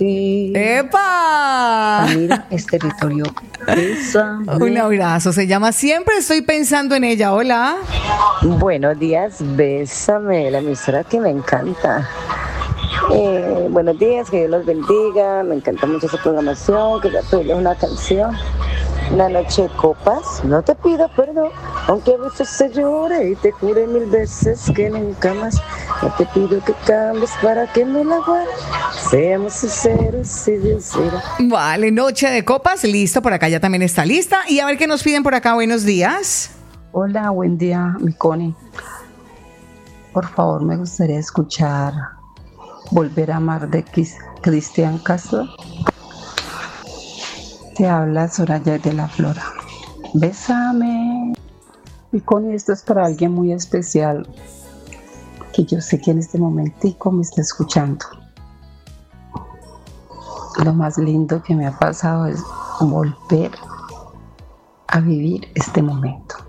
ti. ¡Epa! Camila, es territorio. Bésame. Un abrazo. Se llama Siempre estoy pensando en ella. Hola. Buenos días, Bésame, la emisora que me encanta. Buenos días, que Dios los bendiga. Me encanta mucho su programación. Quería pedirles una canción. La noche de copas, no te pido perdón, aunque a veces se llore y te jure 1000 veces que nunca más. No te pido que cambies para que me la guarde. Seamos sinceros, si Dios quiera. Vale, Noche de Copas, listo. Por acá ya también está lista. Y a ver qué nos piden por acá. Buenos días. Hola, buen día, mi Connie. Por favor, me gustaría escuchar Volver a amar de Cristian Castro. Te habla Soraya de la Flora. Bésame. Y Connie, esto es para alguien muy especial que yo sé que en este momentico me está escuchando. Lo más lindo que me ha pasado es volver a vivir este momento.